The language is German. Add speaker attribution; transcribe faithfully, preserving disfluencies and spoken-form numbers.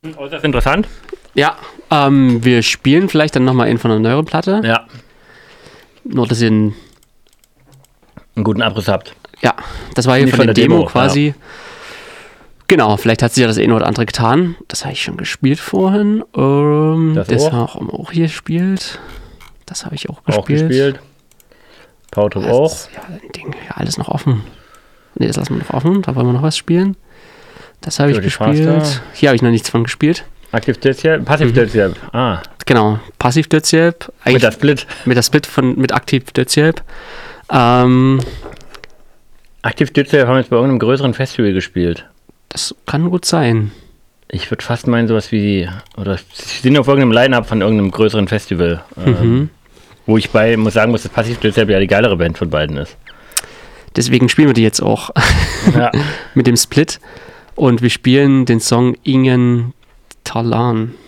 Speaker 1: Oh, ist das interessant?
Speaker 2: Ja, ähm, wir spielen vielleicht dann nochmal in von einer neueren Platte.
Speaker 1: Ja.
Speaker 2: Nur, dass ihr einen,
Speaker 1: einen guten Abriss habt.
Speaker 2: Ja, das war hier
Speaker 1: Nicht
Speaker 2: von,
Speaker 1: von
Speaker 2: der
Speaker 1: der
Speaker 2: Demo,
Speaker 1: Demo,
Speaker 2: quasi. Ja. Genau, vielleicht hat sich ja das eine oder andere getan. Das habe ich schon gespielt vorhin. Ähm,
Speaker 1: das
Speaker 2: das
Speaker 1: auch.
Speaker 2: haben wir auch hier gespielt. Das habe ich auch gespielt.
Speaker 1: Auch gespielt. Pauto
Speaker 2: das
Speaker 1: auch.
Speaker 2: Ist, ja, ein Ding. Ja, alles noch offen. Ne, das lassen wir noch offen. Da wollen wir noch was spielen. Das habe ich gespielt. Faster. Hier habe ich noch nichts von gespielt.
Speaker 1: Aktiv Dötzjeb? Passiv Dötzjeb. Mhm. Ah.
Speaker 2: Genau, Passiv Dötzjeb.
Speaker 1: Mit der Split.
Speaker 2: Mit der Split von, mit Aktiv Dötzjeb. Ähm,
Speaker 1: Aktiv Dötzjeb haben wir jetzt bei irgendeinem größeren Festival gespielt.
Speaker 2: Das kann gut sein.
Speaker 1: Ich würde fast meinen, sowas wie, oder sie sind auf irgendeinem Line-Up von irgendeinem größeren Festival.
Speaker 2: Mhm.
Speaker 1: Ähm, wo ich bei, muss sagen muss, dass Passiv Dötzjeb ja die geilere Band von beiden ist.
Speaker 2: Deswegen spielen wir die jetzt auch.
Speaker 1: Ja.
Speaker 2: Mit dem Split. Und wir spielen den Song Ingen Talan.